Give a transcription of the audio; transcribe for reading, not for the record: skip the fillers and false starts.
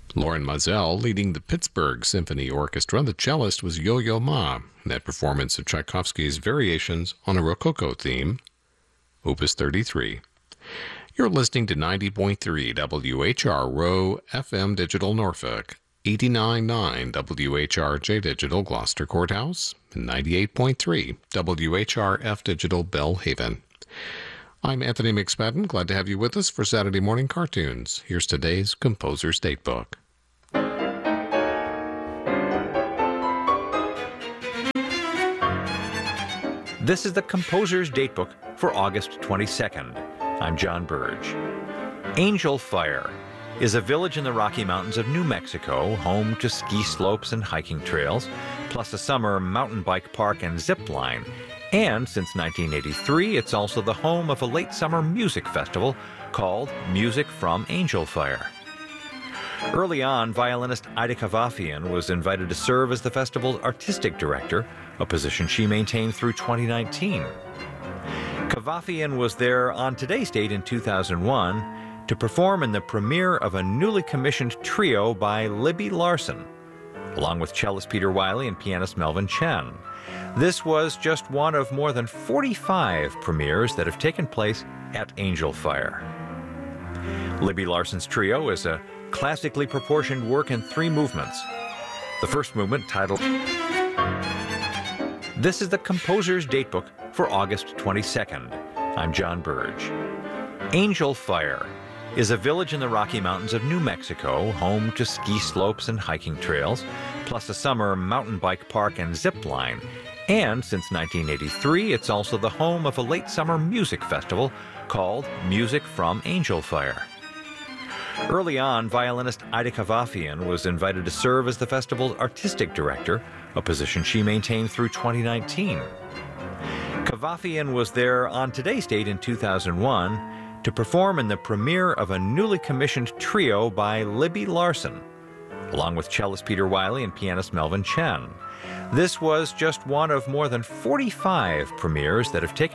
Lauren Mazel leading the Pittsburgh Symphony Orchestra. The cellist was Yo-Yo Ma in that performance of Tchaikovsky's Variations on a Rococo theme, Opus 33. You're listening to 90.3 WHR Row FM Digital Norfolk, 89.9 WHRJ Digital Gloucester Courthouse, and 98.3 WHRF Digital Bellhaven. I'm Anthony McSpadden. Glad to have you with us for Saturday Morning Cartoons. Here's today's Composer's Datebook. This is the Composer's Datebook for August 22nd. I'm John Burge. Angel Fire is a village in the Rocky Mountains of New Mexico, home to ski slopes and hiking trails, plus a summer mountain bike park and zip line. And since 1983, it's also the home of a late summer music festival called Music from Angel Fire. Early on, violinist Ida Kavafian was invited to serve as the festival's artistic director, a position she maintained through 2019. Kavafian was there on today's date in 2001 to perform in the premiere of a newly commissioned trio by Libby Larsen, along with cellist Peter Wiley and pianist Melvin Chen. This was just one of more than 45 premieres that have taken place at Angel Fire. Libby Larsen's trio is a classically proportioned work in 3 movements. The first movement, titled This is the Composer's Datebook for August 22nd. I'm John Burge. Angel Fire is a village in the Rocky Mountains of New Mexico, home to ski slopes and hiking trails, plus a summer mountain bike park and zip line. And since 1983, it's also the home of a late summer music festival called Music from Angel Fire. Early on, violinist Ida Kavafian was invited to serve as the festival's artistic director, a position she maintained through 2019. Kavafian was there on today's date in 2001 to perform in the premiere of a newly commissioned trio by Libby Larsen, along with cellist Peter Wiley and pianist Melvin Chen. This was just one of more than 45 premieres that have taken